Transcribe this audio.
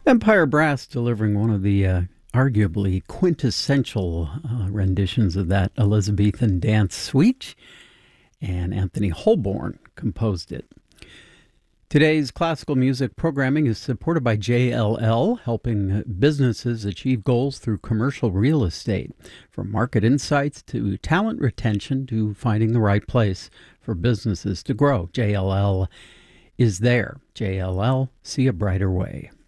Empire Brass delivering one of the arguably quintessential renditions of that Elizabethan dance suite, and Anthony Holborn composed it. Today's classical music programming is supported by JLL, helping businesses achieve goals through commercial real estate. From market insights to talent retention to finding the right place for businesses to grow, JLL is there. JLL, see a brighter way.